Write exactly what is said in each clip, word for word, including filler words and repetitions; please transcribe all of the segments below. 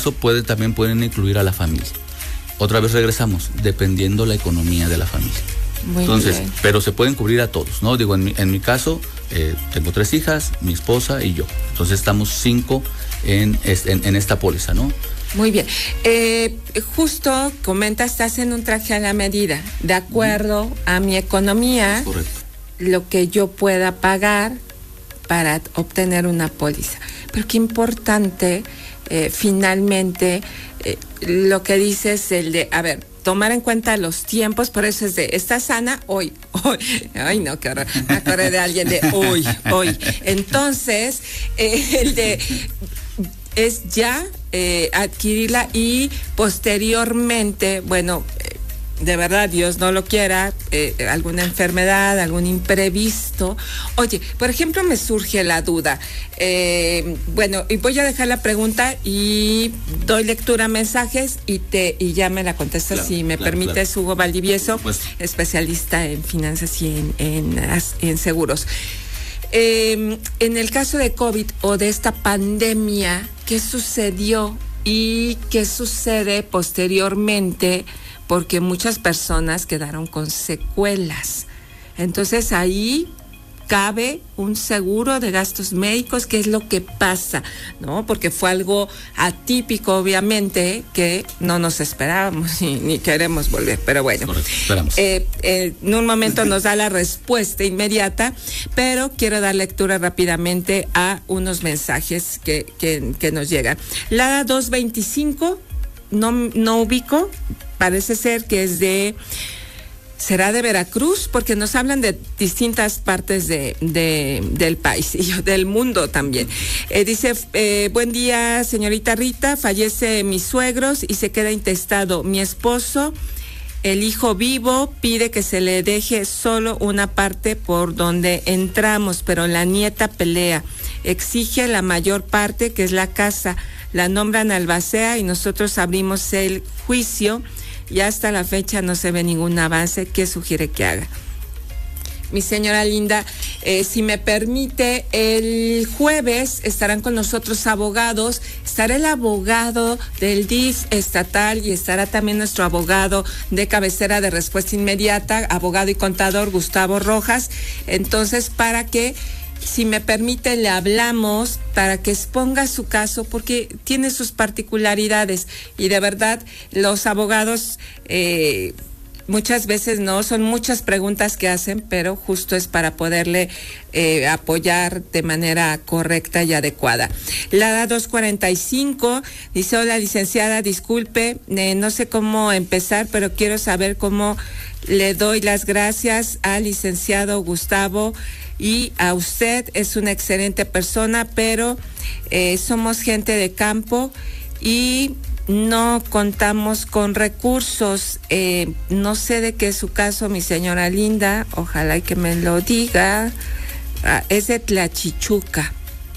caso puede, también pueden incluir a la familia. Otra vez regresamos, dependiendo la economía de la familia. Muy Entonces, bien. pero se pueden cubrir a todos, ¿no? Digo, en mi, en mi caso, eh, tengo tres hijas, mi esposa y yo. Entonces estamos cinco en, en, en esta póliza, ¿no? Muy bien. Eh, justo comenta, estás en un traje a la medida, de acuerdo uh-huh. a mi economía, correcto. Lo que yo pueda pagar para obtener una póliza. Pero qué importante, eh, finalmente, eh, lo que dices, el de, a ver, tomar en cuenta los tiempos, por eso es de, ¿estás sana? Hoy, hoy, ay no, qué horror, me acordé de alguien de hoy, hoy. Entonces, eh, el de, es ya eh, adquirirla y posteriormente, bueno, eh, de verdad, Dios no lo quiera, eh, alguna enfermedad, algún imprevisto. Oye, por ejemplo, me surge la duda. Eh, bueno, y voy a dejar la pregunta y doy lectura a mensajes y te y ya me la contestas, claro, si me claro, permites, claro. Hugo Valdivieso, pues, especialista en finanzas y en, en, en seguros. Eh, en el caso de COVID o de esta pandemia, ¿qué sucedió y qué sucede posteriormente? Porque muchas personas quedaron con secuelas. Entonces ahí cabe un seguro de gastos médicos, ¿qué es lo que pasa? ¿No? Porque fue algo atípico, obviamente, que no nos esperábamos ni, ni queremos volver. Pero bueno, correcto, esperamos. Eh, eh, en un momento nos da la respuesta inmediata, pero quiero dar lectura rápidamente a unos mensajes que, que, que nos llegan. La dos veinticinco, no, no ubico, parece ser que es de, será de Veracruz, porque nos hablan de distintas partes de, de del país y del mundo también. Eh, dice, eh, buen día, señorita Rita, fallece mis suegros y se queda intestado mi esposo. El hijo vivo pide que se le deje solo una parte por donde entramos, pero la nieta pelea, exige la mayor parte, que es la casa. La nombran albacea y nosotros abrimos el juicio y hasta la fecha no se ve ningún avance. ¿Qué sugiere que haga? Mi señora linda, eh, si me permite, el jueves estarán con nosotros abogados, estará el abogado del D I F estatal y estará también nuestro abogado de cabecera de respuesta inmediata, abogado y contador Gustavo Rojas. Entonces, para que, si me permite, le hablamos para que exponga su caso, porque tiene sus particularidades y de verdad los abogados eh, muchas veces no, son muchas preguntas que hacen, pero justo es para poderle eh, apoyar de manera correcta y adecuada. La dos cuarenta y cinco dice, hola licenciada, disculpe, eh, no sé cómo empezar, pero quiero saber cómo le doy las gracias al licenciado Gustavo y a usted. Es una excelente persona, pero eh, somos gente de campo y no contamos con recursos. Eh, no sé de qué es su caso, mi señora linda, ojalá y que me lo diga. Ah, es de Tlachichuca.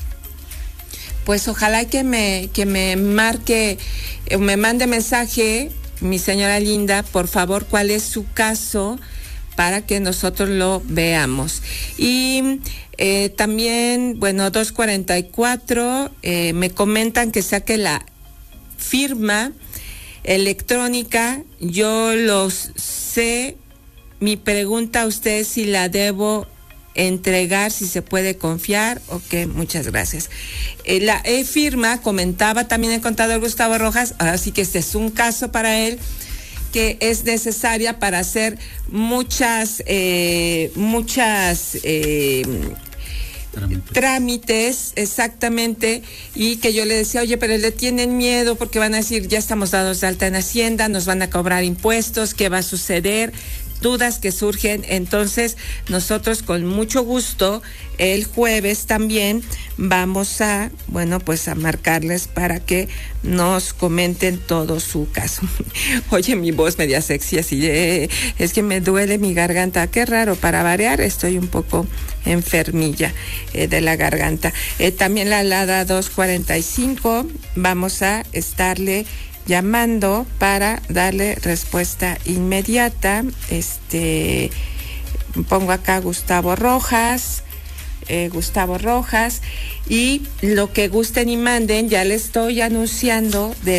Pues ojalá y que me, que me marque, eh, me mande mensaje, mi señora linda, por favor, cuál es su caso, para que nosotros lo veamos. Y eh, también, bueno, dos cuarenta y cuatro, eh, me comentan que saque la firma electrónica. Yo los sé. Mi pregunta a usted es si la debo entregar, si se puede confiar. Ok, muchas gracias. Eh, la e-firma, comentaba también el contador Gustavo Rojas, ahora sí que este es un caso para él, que es necesaria para hacer muchas, eh, muchas eh, trámites. trámites, exactamente, y que yo le decía, oye, pero le tienen miedo porque van a decir, ya estamos dados de alta en Hacienda, nos van a cobrar impuestos, ¿qué va a suceder? Dudas que surgen. Entonces nosotros con mucho gusto el jueves también vamos a, bueno, pues a marcarles para que nos comenten todo su caso. Oye, mi voz media sexy así, eh, es que me duele mi garganta, qué raro, para variar estoy un poco enfermilla eh, de la garganta. Eh, también la alada dos cuarenta y cinco, vamos a estarle llamando para darle respuesta inmediata. Este, pongo acá Gustavo Rojas, eh, Gustavo Rojas, y lo que gusten y manden, ya le estoy anunciando de